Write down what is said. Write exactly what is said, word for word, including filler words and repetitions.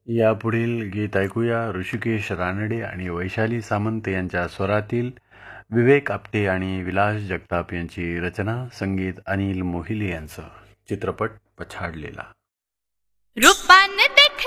यापुढील गीत ऐकूया ऋषिकेश रानडे आणि वैशाली सामंत यांच्या स्वरातील. विवेक आपटे आणि विलास जगताप यांची रचना, संगीत अनिल मोहिले यांचं. चित्रपट पछाडलेला. रूपान देख